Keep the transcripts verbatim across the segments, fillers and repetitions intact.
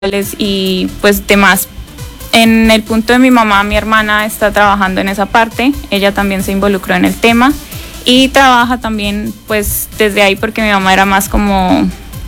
y pues demás. En el punto de mi mamá, mi hermana está trabajando en esa parte, ella también se involucró en el tema y trabaja también pues desde ahí porque mi mamá era más como,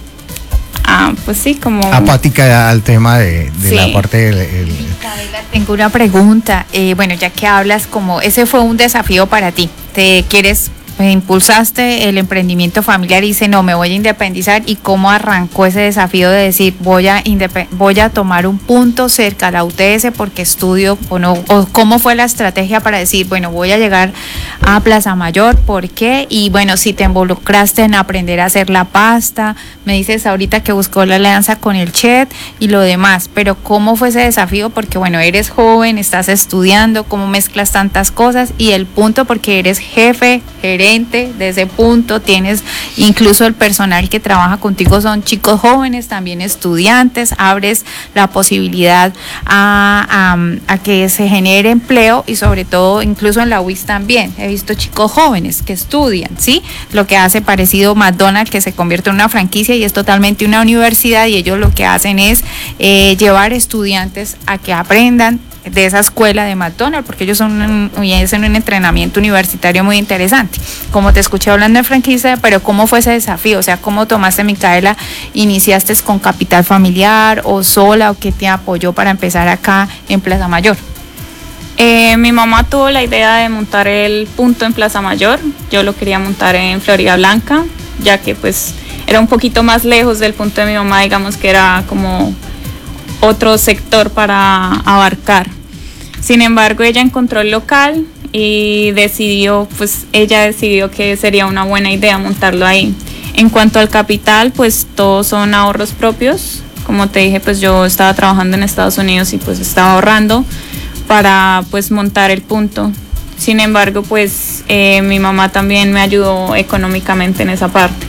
ah, pues sí, como... apática al tema de, de sí. La parte del... El... Isabela, tengo una pregunta, eh, bueno, ya que hablas como, ese fue un desafío para ti, ¿te quieres... impulsaste el emprendimiento familiar y dice no, me voy a independizar? ¿Y cómo arrancó ese desafío de decir voy a independ- voy a tomar un punto cerca a la U T S porque estudio o no? ¿O cómo fue la estrategia para decir bueno, voy a llegar a Plaza Mayor? ¿Por qué? Y bueno, si te involucraste en aprender a hacer la pasta, me dices ahorita que buscó la alianza con el Chet y lo demás, pero ¿cómo fue ese desafío? Porque bueno, eres joven, estás estudiando, ¿cómo mezclas tantas cosas? Y el punto porque eres jefe, gerente de ese punto, tienes incluso el personal que trabaja contigo son chicos jóvenes, también estudiantes, abres la posibilidad a, a, a que se genere empleo y sobre todo incluso en la U I S también, he visto chicos jóvenes que estudian, ¿sí? Lo que hace parecido McDonald's, que se convierte en una franquicia y es totalmente una universidad y ellos lo que hacen es eh, llevar estudiantes a que aprendan de esa escuela de McDonald's, porque ellos son un, hacen un entrenamiento universitario muy interesante. Como te escuché hablando de franquicia, pero ¿cómo fue ese desafío? O sea, ¿cómo tomaste, Micaela? ¿Iniciaste con capital familiar o sola o qué te apoyó para empezar acá en Plaza Mayor? Eh, mi mamá tuvo la idea de montar el punto en Plaza Mayor, yo lo quería montar en Florida Blanca, ya que pues era un poquito más lejos del punto de mi mamá, digamos que era como otro sector para abarcar. Sin embargo, ella encontró el local y decidió, pues ella decidió que sería una buena idea montarlo ahí. En cuanto al capital, pues todos son ahorros propios. Como te dije, pues yo estaba trabajando en Estados Unidos y pues estaba ahorrando para pues montar el punto. Sin embargo, pues eh, mi mamá también me ayudó económicamente en esa parte.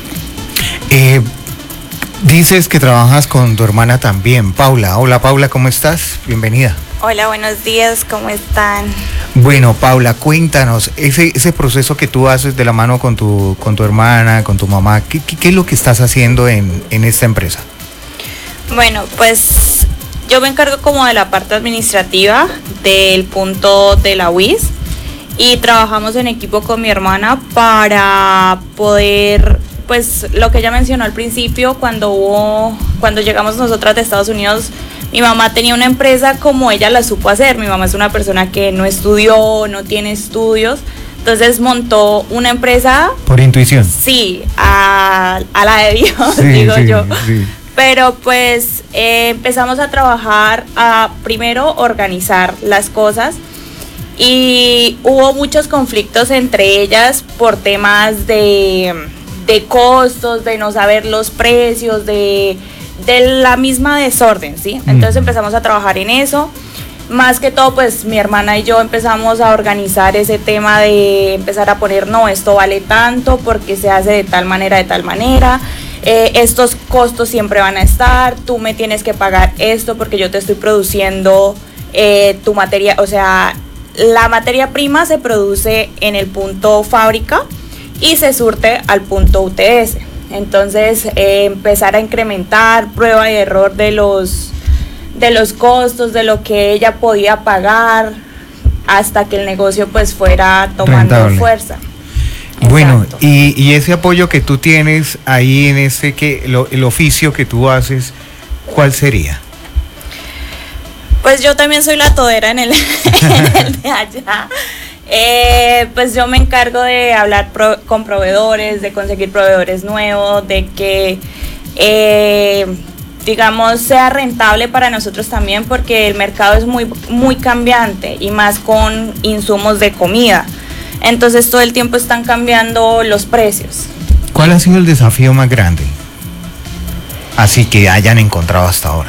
Eh, Dices que trabajas con tu hermana también, Paula. Hola Paula, ¿cómo estás? Bienvenida. Hola, buenos días, ¿cómo están? Bueno, Paula, cuéntanos, ese, ese proceso que tú haces de la mano con tu, con tu hermana, con tu mamá, ¿qué, qué, qué es lo que estás haciendo en, en esta empresa? Bueno, pues yo me encargo como de la parte administrativa del punto de la U I S y trabajamos en equipo con mi hermana para poder... pues lo que ella mencionó al principio, cuando hubo, cuando llegamos nosotras de Estados Unidos, mi mamá tenía una empresa como ella la supo hacer. Mi mamá es una persona que no estudió, no tiene estudios, entonces montó una empresa. Por intuición. Sí, a, a la de Dios, sí, digo sí, yo. Sí. Pero pues eh, empezamos a trabajar, a primero organizar las cosas. Y hubo muchos conflictos entre ellas por temas de... de costos, de no saber los precios, de, de la misma desorden, ¿sí? Entonces empezamos a trabajar en eso. Más que todo, pues mi hermana y yo empezamos a organizar ese tema de empezar a poner, no, esto vale tanto porque se hace de tal manera, de tal manera. Eh, estos costos siempre van a estar, tú me tienes que pagar esto porque yo te estoy produciendo eh, tu materia, o sea, la materia prima se produce en el punto fábrica y se surte al punto U T S. Entonces eh, empezar a incrementar prueba y error de los, de los costos, de lo que ella podía pagar, hasta que el negocio pues fuera tomando rentable. Fuerza. Bueno, y, y ese apoyo que tú tienes ahí en ese que lo, el oficio que tú haces, ¿cuál sería? Pues yo también soy la todera en el, en el de allá. Eh, pues yo me encargo de hablar pro, con proveedores, de conseguir proveedores nuevos, de que eh, digamos sea rentable para nosotros también, porque el mercado es muy, muy cambiante y más con insumos de comida. Entonces todo el tiempo están cambiando los precios. ¿Cuál ha sido el desafío más grande? Así que hayan encontrado hasta ahora.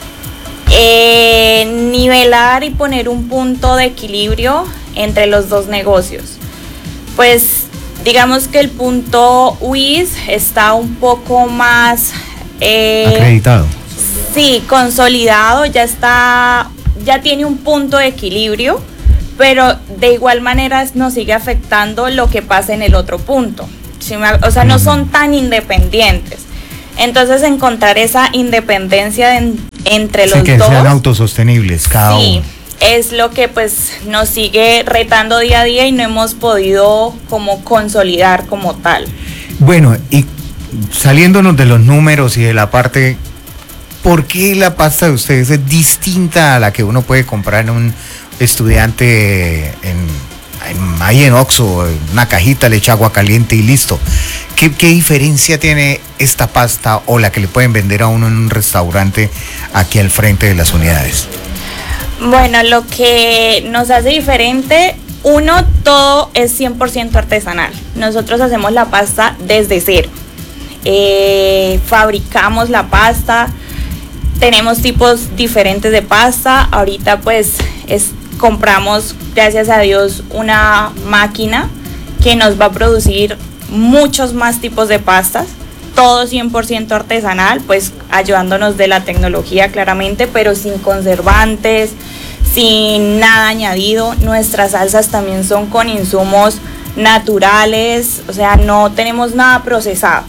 Eh, nivelar y poner un punto de equilibrio entre los dos negocios. Pues digamos que el punto U I S está un poco más eh, acreditado. Sí, consolidado, ya está, ya tiene un punto de equilibrio, pero de igual manera nos sigue afectando lo que pasa en el otro punto. ¿Sí? O sea, no son tan independientes. Entonces encontrar esa independencia de, entre los sí, que dos. sean autosostenibles cada sí, uno. Es lo que pues nos sigue retando día a día y no hemos podido como consolidar como tal. Bueno, y saliéndonos de los números y de la parte, ¿por qué la pasta de ustedes es distinta a la que uno puede comprar en un estudiante en, en, ahí en Oxxo, en una cajita, le echa agua caliente y listo? ¿Qué, ¿Qué diferencia tiene esta pasta o la que le pueden vender a uno en un restaurante aquí al frente de las unidades? Bueno, lo que nos hace diferente, uno, todo es cien por ciento artesanal. Nosotros hacemos la pasta desde cero. Eh, fabricamos la pasta, tenemos tipos diferentes de pasta. Ahorita pues es, compramos, gracias a Dios, una máquina que nos va a producir muchos más tipos de pastas. Todo cien por ciento artesanal, pues ayudándonos de la tecnología claramente, pero sin conservantes, sin nada añadido. Nuestras salsas también son con insumos naturales, o sea, no tenemos nada procesado.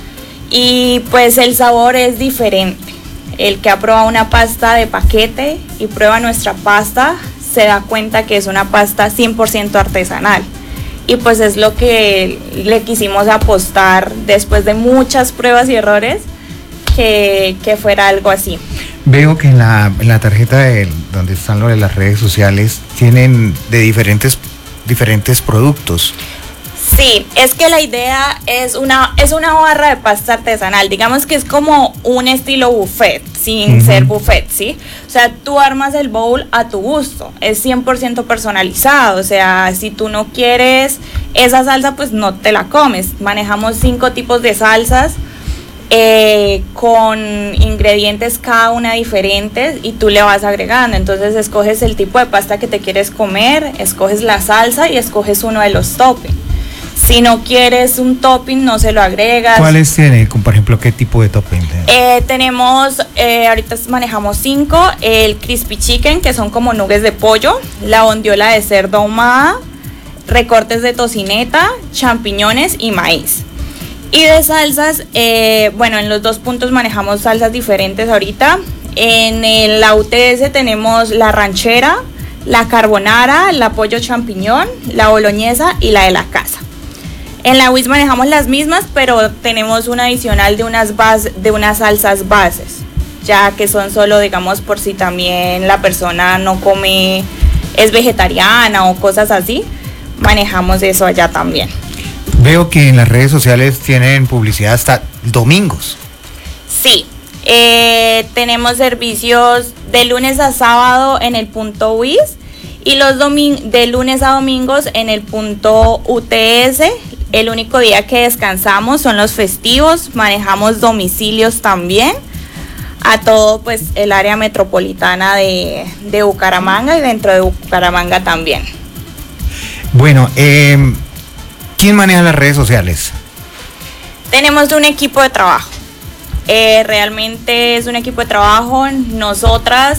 Y pues el sabor es diferente. El que ha probado una pasta de paquete y prueba nuestra pasta, se da cuenta que es una pasta cien por ciento artesanal. Y pues es lo que le quisimos apostar después de muchas pruebas y errores, que, que fuera algo así. Veo que en la, en la tarjeta de, donde están lo de las redes sociales, tienen de diferentes, diferentes productos. Sí, es que la idea es una, es una barra de pasta artesanal, digamos que es como un estilo buffet, sin uh-huh. ser buffet, ¿sí? O sea, tú armas el bowl a tu gusto, es cien por ciento personalizado, o sea, si tú no quieres esa salsa, pues no te la comes. Manejamos cinco tipos de salsas, eh, con ingredientes cada una diferentes, y tú le vas agregando. Entonces escoges el tipo de pasta que te quieres comer, escoges la salsa y escoges uno de los toppings. Si no quieres un topping, no se lo agregas. ¿Cuáles tiene? Por ejemplo, ¿qué tipo de topping? Eh, tenemos, eh, ahorita manejamos cinco, el crispy chicken, que son como nuggets de pollo, la bondiola de cerdo ahumada, recortes de tocineta, champiñones y maíz. Y de salsas, eh, bueno, en los dos puntos manejamos salsas diferentes ahorita. En el, la U T S tenemos la ranchera, la carbonara, la pollo champiñón, la boloñesa y la de la casa. En la U I S manejamos las mismas, pero tenemos un adicional de unas, base, de unas salsas bases, ya que son solo, digamos, por si también la persona no come, es vegetariana o cosas así, manejamos eso allá también. Veo que en las redes sociales tienen publicidad hasta domingos. Sí, eh, tenemos servicios de lunes a sábado en el punto U I S y los domin- de lunes a domingos en el punto U T S. El único día que descansamos son los festivos, manejamos domicilios también a todo pues el área metropolitana de, de Bucaramanga y dentro de Bucaramanga también. Bueno, eh, ¿quién maneja las redes sociales? Tenemos un equipo de trabajo, eh, realmente es un equipo de trabajo. Nosotras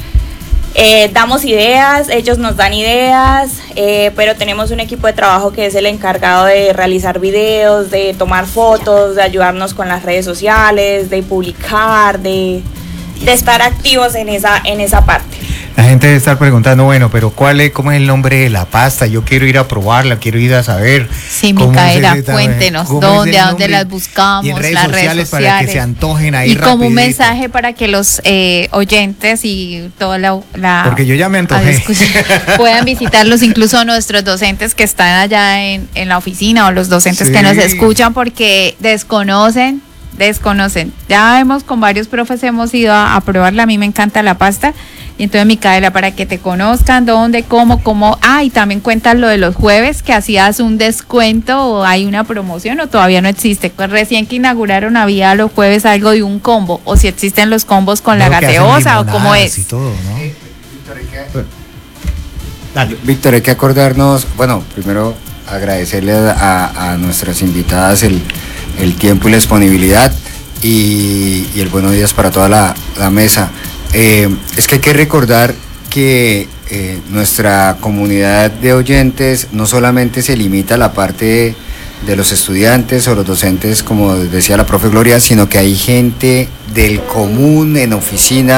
Eh, damos ideas, ellos nos dan ideas, eh, pero tenemos un equipo de trabajo que es el encargado de realizar videos, de tomar fotos, de ayudarnos con las redes sociales, de publicar, de, de estar activos en esa, en esa parte. La gente debe estar preguntando, bueno, pero ¿cuál es, cómo es el nombre de la pasta? Yo quiero ir a probarla, quiero ir a saber. Sí, Micaela, cuéntenos dónde, a dónde las buscamos, y en redes las sociales, redes sociales, para que se antojen ahí y rapidito. como un mensaje para que los eh, oyentes y toda la, la porque yo ya me antojé puedan visitarlos, incluso nuestros docentes que están allá en, en la oficina, o los docentes sí. que nos escuchan, porque desconocen desconocen. Ya hemos con varios profes hemos ido a, a probarla. A mí me encanta la pasta. Y entonces, Micaela, para que te conozcan, dónde, cómo, cómo. Ah, y también cuentas lo de los jueves, que hacías un descuento o hay una promoción, o todavía no existe. Pues recién que inauguraron había los jueves algo de un combo, o si existen los combos con Creo la gaseosa o cómo es. Y todo, ¿no? Sí, Víctor, hay que, Dale. Víctor, hay que acordarnos, bueno, primero agradecerle a, a nuestras invitadas el, el tiempo y la disponibilidad y, y el buenos días para toda la, la mesa. Eh, es que hay que recordar que eh, nuestra comunidad de oyentes no solamente se limita a la parte de los estudiantes o los docentes, como decía la profe Gloria, sino que hay gente del común en oficina